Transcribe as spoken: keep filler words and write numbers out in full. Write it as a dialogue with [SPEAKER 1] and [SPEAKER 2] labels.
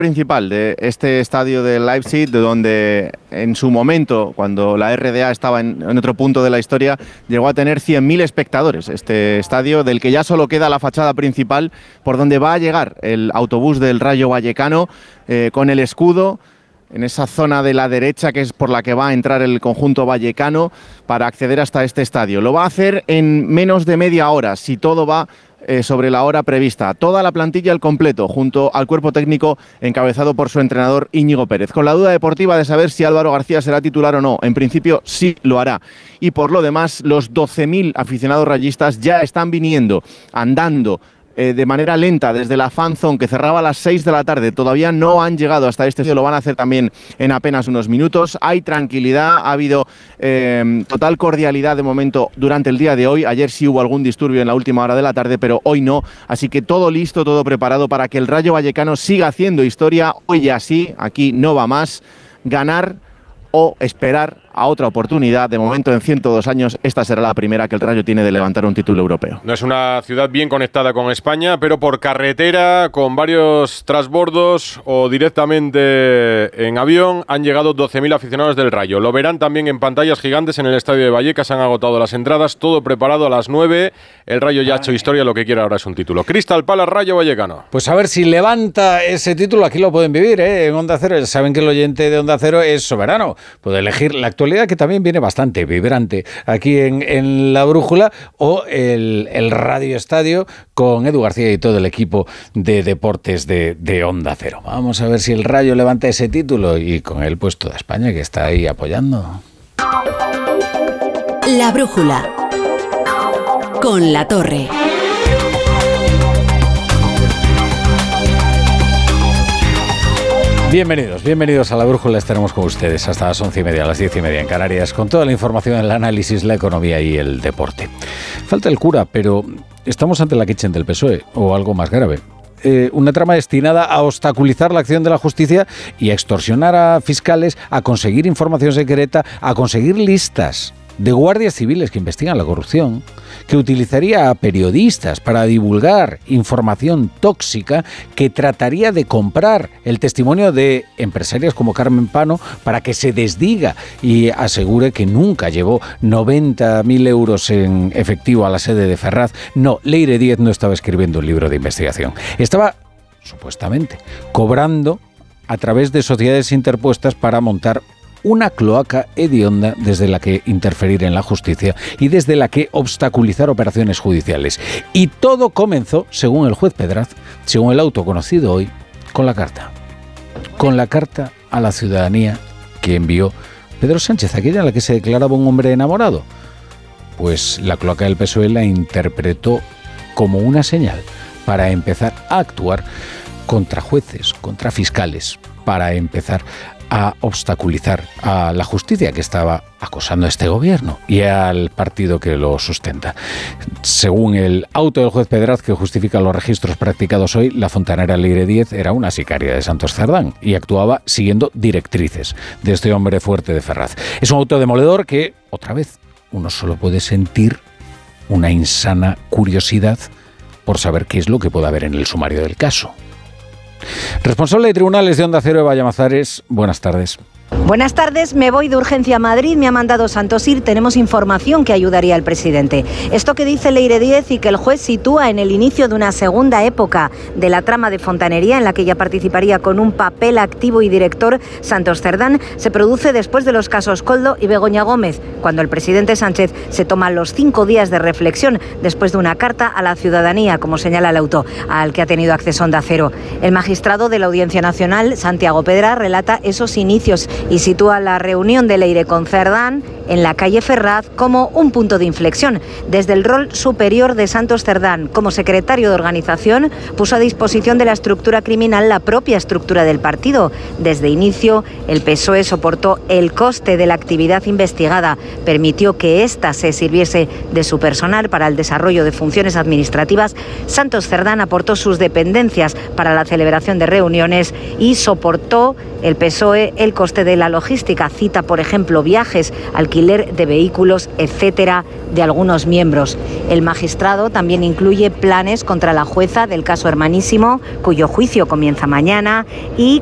[SPEAKER 1] principal de este estadio de Leipzig, de donde en su momento, cuando la R D A estaba en, en otro punto de la historia, llegó a tener cien mil espectadores. Este estadio del que ya solo queda la fachada principal, por donde va a llegar el autobús del Rayo Vallecano, eh, con el escudo en esa zona de la derecha, que es por la que va a entrar el conjunto vallecano para acceder hasta este estadio. Lo va a hacer en menos de media hora, si todo va Eh, sobre la hora prevista. Toda la plantilla al completo, junto al cuerpo técnico encabezado por su entrenador Íñigo Pérez. Con la duda deportiva de saber si Álvaro García será titular o no. En principio sí lo hará. Y por lo demás, los doce mil aficionados rayistas ya están viniendo, andando, Eh, de manera lenta desde la fan zone, que cerraba a las seis de la tarde. Todavía no han llegado hasta este sitio, lo van a hacer también en apenas unos minutos. Hay tranquilidad, ha habido eh, total cordialidad de momento durante el día de hoy. Ayer sí hubo algún disturbio en la última hora de la tarde, pero hoy no. Así que todo listo, todo preparado para que el Rayo Vallecano siga haciendo historia. Hoy ya sí, aquí no va más. Ganar o esperar a otra oportunidad. De momento, en ciento dos años, esta será la primera que el Rayo tiene de levantar un título europeo.
[SPEAKER 2] No es una ciudad bien conectada con España, pero por carretera, con varios transbordos o directamente en avión, han llegado doce mil aficionados del Rayo. Lo verán también en pantallas gigantes en el estadio de Vallecas. Han agotado las entradas, todo preparado a las nueve. El Rayo ya ha hecho historia, lo que quiere ahora es un título. Crystal Palace, Rayo Vallecano.
[SPEAKER 3] Pues a ver si levanta ese título. Aquí lo pueden vivir, ¿eh? En Onda Cero. Saben que el oyente de Onda Cero es soberano. Puede elegir la actualidad, que también viene bastante vibrante aquí en, en La Brújula, o el, el Radio Estadio con Edu García y todo el equipo de deportes de, de Onda Cero. Vamos a ver si el Rayo levanta ese título y con él pues toda España, que está ahí apoyando.
[SPEAKER 4] La Brújula con La Torre.
[SPEAKER 3] Bienvenidos, bienvenidos a La Brújula. Estaremos con ustedes hasta las once y media, a las diez y media en Canarias, con toda la información, el análisis, la economía y el deporte. Falta el cura, pero estamos ante la kitchen del P S O E, o algo más grave. Eh, una trama destinada a obstaculizar la acción de la justicia y a extorsionar a fiscales, a conseguir información secreta, a conseguir listas de guardias civiles que investigan la corrupción, que utilizaría a periodistas para divulgar información tóxica, que trataría de comprar el testimonio de empresarias como Carmen Pano para que se desdiga y asegure que nunca llevó noventa mil euros en efectivo a la sede de Ferraz. No, Leire Díez no estaba escribiendo un libro de investigación. Estaba, supuestamente, cobrando a través de sociedades interpuestas para montar una cloaca hedionda desde la que interferir en la justicia y desde la que obstaculizar operaciones judiciales. Y todo comenzó, según el juez Pedraz, según el auto conocido hoy, con la carta. Con la carta a la ciudadanía que envió Pedro Sánchez, aquella en la que se declaraba un hombre enamorado. Pues la cloaca del P S O E la interpretó como una señal para empezar a actuar contra jueces, contra fiscales, para empezar a obstaculizar a la justicia que estaba acosando a este gobierno y al partido que lo sustenta. Según el auto del juez Pedraz, que justifica los registros practicados hoy, la fontanera Leire Díez era una sicaria de Santos Cerdán y actuaba siguiendo directrices de este hombre fuerte de Ferraz. Es un auto demoledor que, otra vez, uno solo puede sentir una insana curiosidad por saber qué es lo que puede haber en el sumario del caso. Responsable de tribunales de Onda Cero, Eva Llamazares, buenas tardes.
[SPEAKER 5] Buenas tardes, me voy de urgencia a Madrid, me ha mandado Santos ir, tenemos información que ayudaría al presidente. Esto que dice Leire Díez y que el juez sitúa en el inicio de una segunda época de la trama de fontanería en la que ella participaría con un papel activo y director, Santos Cerdán, se produce después de los casos Koldo y Begoña Gómez, cuando el presidente Sánchez se toma los cinco días de reflexión después de una carta a la ciudadanía, como señala el auto, al que ha tenido acceso Onda Cero. El magistrado de la Audiencia Nacional, Santiago Pedra, relata esos inicios y sitúa la reunión de Leire con Cerdán en la calle Ferraz como un punto de inflexión. Desde el rol superior de Santos Cerdán como secretario de organización, puso a disposición de la estructura criminal la propia estructura del partido. Desde inicio, el P S O E soportó el coste de la actividad investigada, permitió que ésta se sirviese de su personal para el desarrollo de funciones administrativas. Santos Cerdán aportó sus dependencias para la celebración de reuniones y soportó el P S O E el coste de la logística. Cita, por ejemplo, viajes, alquiler alquiler de vehículos, etcétera, de algunos miembros. El magistrado también incluye planes contra la jueza del caso Hermanísimo, cuyo juicio comienza mañana, y